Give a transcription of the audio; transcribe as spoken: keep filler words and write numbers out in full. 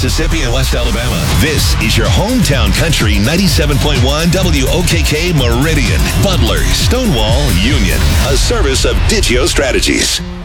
Mississippi, and West Alabama. This is your hometown country ninety-seven point one W O K K Meridian, Butler, Stonewall, Union. A service of Digio Strategies.